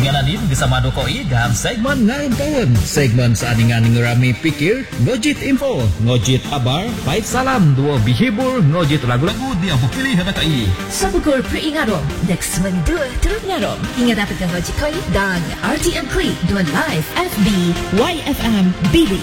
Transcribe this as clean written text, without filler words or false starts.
Tingalanin bersama Dokoi dalam segmen Ngayon Tahun. Segmen seaning-aning rami pikir, ngojit info, ngojit kabar, baik salam, dua bihibur, ngojit lagu-lagu dia pilih Dokoi. Sabukur peringatkan, next mendua turut ngarom. Hingga dapatkan ngojit koi dan RTM Klik 2 Live FB YFM Billy.